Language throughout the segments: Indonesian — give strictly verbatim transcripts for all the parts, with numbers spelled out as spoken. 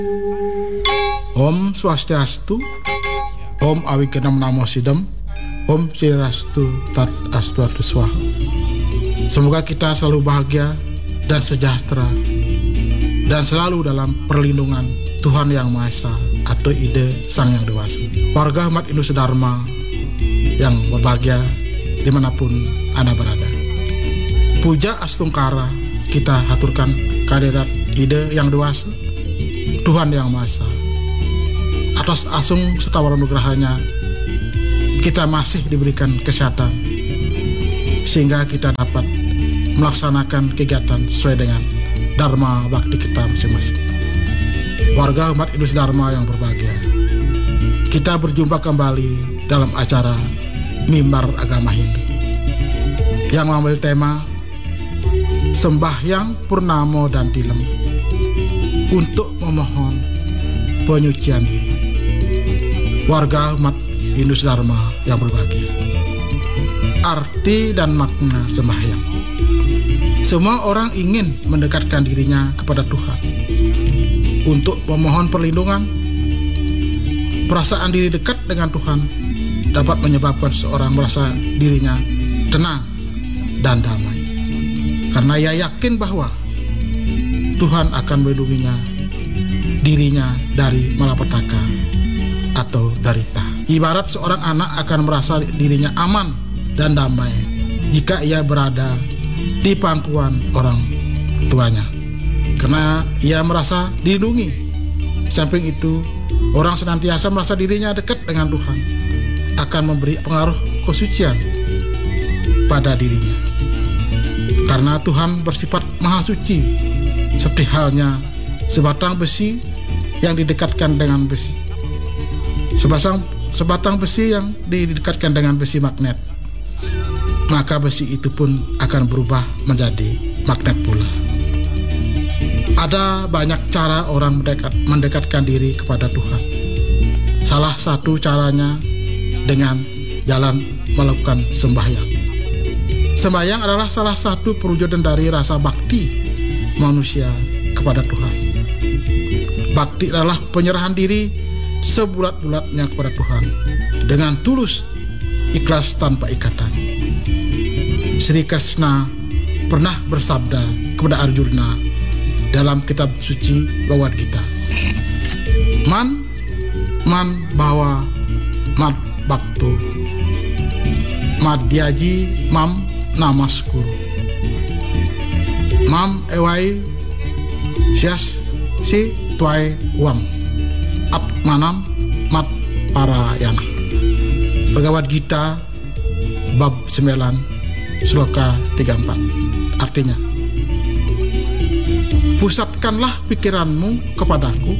Om Swastiastu, Om Awikenam Namo Sidam, Om Sirastu Tat Astu Swaha. Semoga kita selalu bahagia dan sejahtera dan selalu dalam perlindungan Tuhan Yang Maha Esa atau ide Sang Yang Dewasa. Warga umat Hindu Dharma yang berbahagia dimanapun Anda berada. Puja Astungkara kita haturkan kehadirat ide Yang Dewasa, Tuhan Yang Maha Esa. Atas asung serta wanugerahnya kita masih diberikan kesehatan sehingga kita dapat melaksanakan kegiatan sesuai dengan Dharma Bakti kita masing-masing. Warga umat Hindu Dharma yang berbahagia, kita berjumpa kembali dalam acara Mimbar Agama Hindu yang mengambil tema Sembahyang Purnamo dan Tilem untuk memohon penyucian diri. Warga umat Hindu Dharma yang berbahagia, arti dan makna sembahyang. Semua orang ingin mendekatkan dirinya kepada Tuhan untuk memohon perlindungan. Perasaan diri dekat dengan Tuhan dapat menyebabkan seorang merasa dirinya tenang dan damai, karena ia yakin bahwa Tuhan akan melindunginya dirinya dari malapetaka atau derita. Ibarat seorang anak akan merasa dirinya aman dan damai jika ia berada di pangkuan orang tuanya, karena ia merasa dilindungi. Di samping itu, orang senantiasa merasa dirinya dekat dengan Tuhan akan memberi pengaruh kesucian pada dirinya, karena Tuhan bersifat maha suci, seperti halnya sebatang besi yang didekatkan dengan besi sebatang, sebatang besi yang didekatkan dengan besi magnet, maka besi itu pun akan berubah menjadi magnet pula. Ada banyak cara orang mendekat, mendekatkan diri kepada Tuhan. Salah satu caranya dengan jalan melakukan sembahyang. Sembahyang adalah salah satu perwujudan dari rasa bakti manusia kepada Tuhan. Bakti adalah penyerahan diri sebulat-bulatnya kepada Tuhan dengan tulus, ikhlas tanpa ikatan. Sri Krishna pernah bersabda kepada Arjuna dalam kitab suci Bhagavad Gita, Man Man Bhava Mad Bhakto Madhyaji Mam Namaskuru Mam Ewai Sias Si Tuai Wam Atmanam Mat Parayana. Bhagavad Gita bab sembilan sloka tiga puluh empat. Artinya, pusatkanlah pikiranmu kepadaku,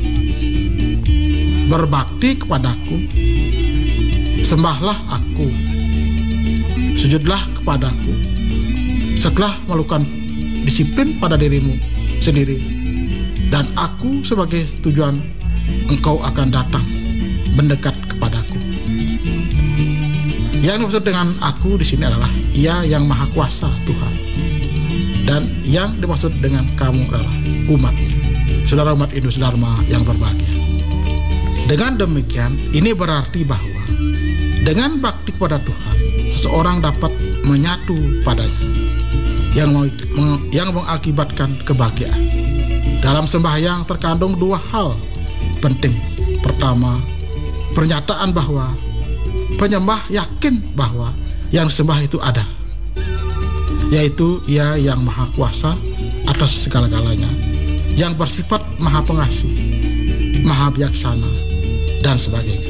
berbakti kepadaku, sembahlah aku, sujudlah kepadaku. Setelah melakukan disiplin pada dirimu sendiri dan aku sebagai tujuan, engkau akan datang mendekat kepadaku. Yang dimaksud dengan aku di sini adalah Ia yang Maha Kuasa, Tuhan, dan yang dimaksud dengan kamu adalah umatnya, saudara umat Hindu Dharma yang berbahagia. Dengan demikian, ini berarti bahwa dengan bakti kepada Tuhan, seseorang dapat menyatu padanya, yang yang mengakibatkan kebahagiaan. Dalam sembahyang terkandung dua hal penting. Pertama, pernyataan bahwa penyembah yakin bahwa yang disembah itu ada, yaitu Ia yang Maha Kuasa atas segala-galanya, yang bersifat Maha Pengasih, Maha Bijaksana, dan sebagainya.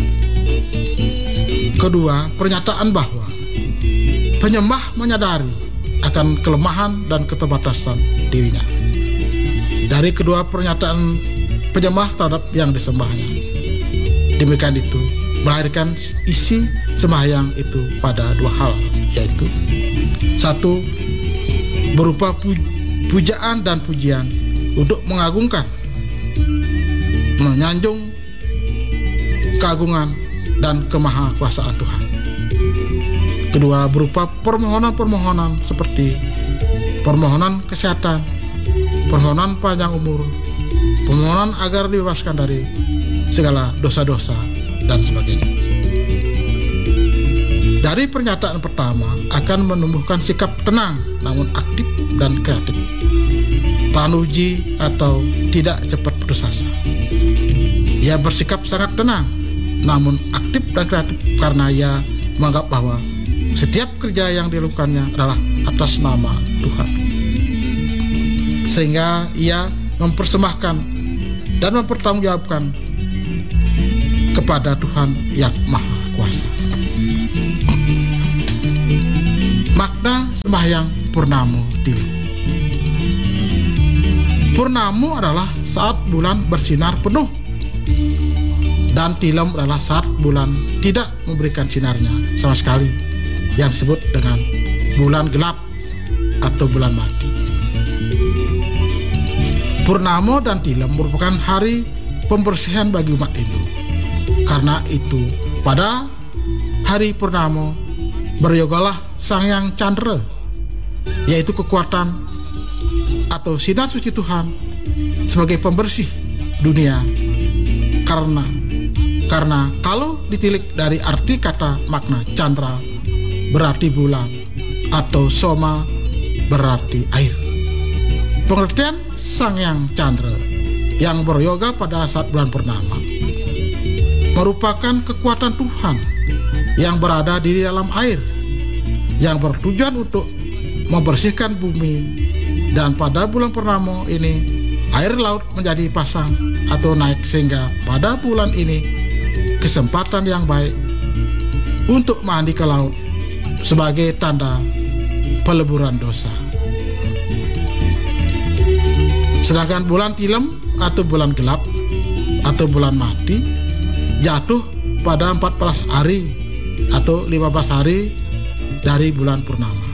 Kedua, pernyataan bahwa penyembah menyadari akan kelemahan dan keterbatasan dirinya. Dari kedua pernyataan penyembah terhadap yang disembahnya, demikian itu melahirkan isi sembahyang itu pada dua hal, yaitu satu, berupa pu- pujaan dan pujian untuk mengagungkan, menyanjung keagungan dan kemahakuasaan Tuhan. Kedua, berupa permohonan-permohonan seperti permohonan kesehatan, permohonan panjang umur, permohonan agar dibebaskan dari segala dosa-dosa dan sebagainya. Dari pernyataan pertama akan menumbuhkan sikap tenang namun aktif dan kreatif, tahan uji atau tidak cepat putus asa. Ia bersikap sangat tenang namun aktif dan kreatif karena ia menganggap bahwa setiap kerja yang dilakukannya adalah atas nama Tuhan, sehingga ia mempersembahkan dan mempertanggungjawabkan kepada Tuhan yang Maha Kuasa. Makna sembahyang Purnamo Tilem. Purnamo adalah saat bulan bersinar penuh, dan Tilem adalah saat bulan tidak memberikan sinarnya sama sekali, yang disebut dengan bulan gelap atau bulan mati. Purnamo dan Tilem merupakan hari pembersihan bagi umat Hindu. Karena itu, pada hari Purnamo beryogalah Sang Hyang Chandra, yaitu kekuatan atau sinar suci Tuhan sebagai pembersih dunia. Karena karena kalau ditilik dari arti kata makna Chandra berarti bulan atau Soma berarti air. Pengertian Sang Hyang Chandra yang beryoga pada saat bulan purnama merupakan kekuatan Tuhan yang berada di dalam air, yang bertujuan untuk membersihkan bumi. Dan pada bulan purnama ini air laut menjadi pasang atau naik, sehingga pada bulan ini kesempatan yang baik untuk mandi ke laut sebagai tanda peleburan dosa. Sedangkan bulan Tilem atau bulan gelap atau bulan mati jatuh pada empat belas hari atau lima belas hari dari bulan purnama.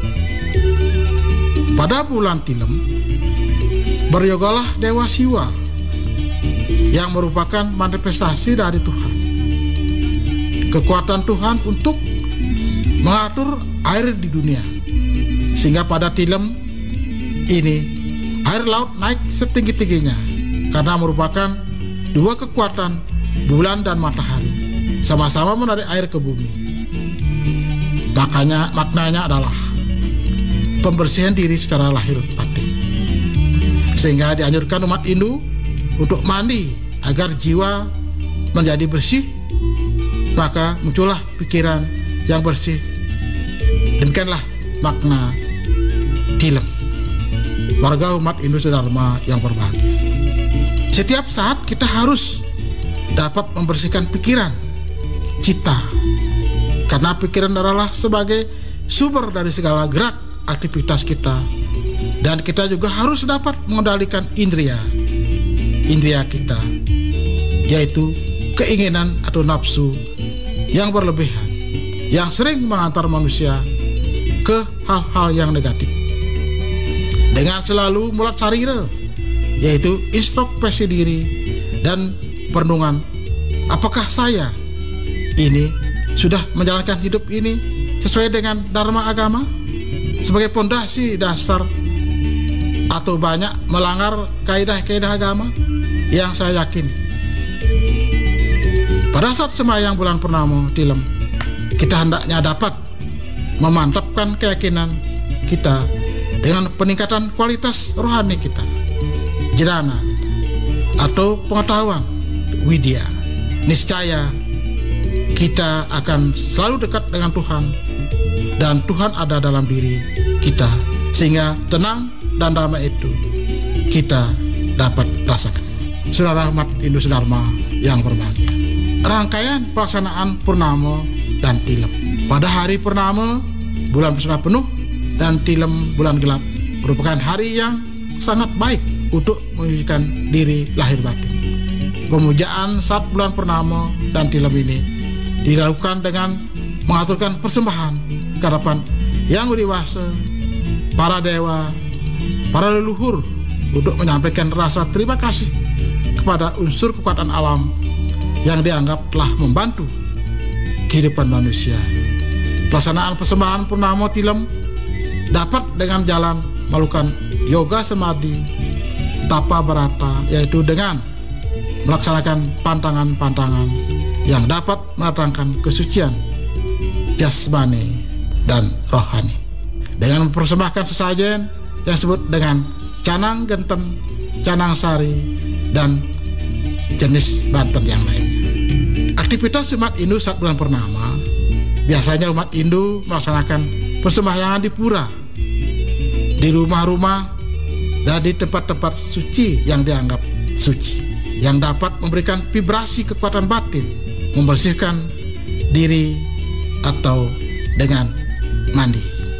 Pada bulan Tilem beryogalah Dewa Siwa yang merupakan manifestasi dari Tuhan, kekuatan Tuhan untuk mengatur air di dunia, sehingga pada Tilem ini air laut naik setinggi-tingginya karena merupakan dua kekuatan bulan dan matahari sama-sama menarik air ke bumi. Makanya maknanya adalah pembersihan diri secara lahir batin, sehingga dianjurkan umat Hindu untuk mandi agar jiwa menjadi bersih, maka muncullah pikiran yang bersih. Demikianlah makna Tilem. Warga umat Hindu sedharma yang berbahagia, setiap saat kita harus dapat membersihkan pikiran, cita, karena pikiran adalah sebagai sumber dari segala gerak aktivitas kita, dan kita juga harus dapat mengendalikan indria indria kita, yaitu keinginan atau nafsu yang berlebihan yang sering mengantar manusia ke hal-hal yang negatif. Dengan selalu mulat sarira, yaitu introspeksi diri dan perenungan, apakah saya ini sudah menjalankan hidup ini sesuai dengan dharma agama sebagai pondasi dasar, atau banyak melanggar kaidah-kaidah agama yang saya yakin. Pada saat sembahyang bulan purnama Tilem, kita hendaknya dapat memantapkan keyakinan kita dengan peningkatan kualitas rohani kita, jnana atau pengetahuan, widya. Niscaya kita akan selalu dekat dengan Tuhan, dan Tuhan ada dalam diri kita, sehingga tenang dan damai itu kita dapat rasakan. Saudara umat Hindu sedharma yang berbahagia, rangkaian pelaksanaan Purnama dan Tilem. Pada hari Purnama bulan bersinar penuh dan Tilem bulan gelap merupakan hari yang sangat baik untuk menyucikan diri lahir batin. Pemujaan saat bulan Purnama dan Tilem ini dilakukan dengan mengaturkan persembahan ke hadapan yang dewasa, para dewa, para leluhur, untuk menyampaikan rasa terima kasih kepada unsur kekuatan alam yang dianggap telah membantu kehidupan manusia. Pelaksanaan persembahan Purnama Tilem dapat dengan jalan melakukan yoga samadhi tapa berata, yaitu dengan melaksanakan pantangan-pantangan yang dapat mendatangkan kesucian jasmani dan rohani, dengan mempersembahkan sesajen yang disebut dengan canang genten, canang sari, dan jenis banten yang lainnya. Aktivitas umat Hindu saat bulan purnama, biasanya umat Hindu melaksanakan persembahyangan di pura, di rumah-rumah, dan di tempat-tempat suci yang dianggap suci, yang dapat memberikan vibrasi kekuatan batin, membersihkan diri atau dengan mandi,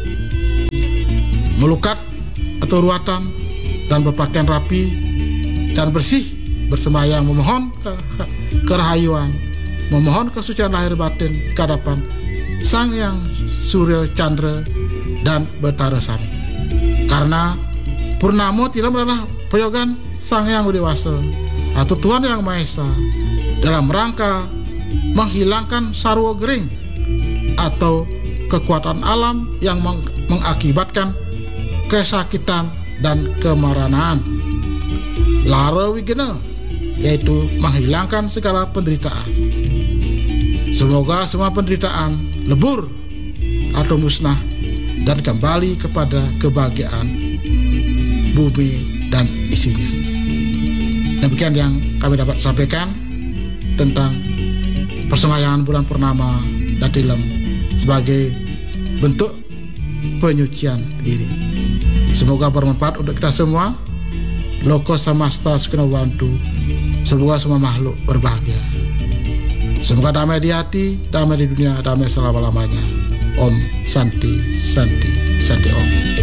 melukat atau ruatan, dan berpakaian rapi dan bersih, bersembahyang memohon ke, kerahayuan, memohon kesucian lahir batin ke hadapan Sang Hyang Surya Chandra dan Betara Sami. Karena purnama tidak adalah peyogan Sang Hyang Widewasa atau Tuhan Yang Maha Esa dalam rangka menghilangkan sarwa gering atau kekuatan alam yang meng- mengakibatkan kesakitan dan kemarahan. Lara wigena, yaitu menghilangkan segala penderitaan. Semoga semua penderitaan lebur atau musnah dan kembali kepada kebahagiaan bumi dan isinya. Demikian yang kami dapat sampaikan tentang persembahyangan bulan purnama dan tilem sebagai bentuk penyucian diri. Semoga bermanfaat untuk kita semua. Loko samasta sukuna wantu. Semoga semua makhluk berbahagia. Semoga damai di hati, damai di dunia, damai selama-lamanya. Om Santi Santi Santi Om.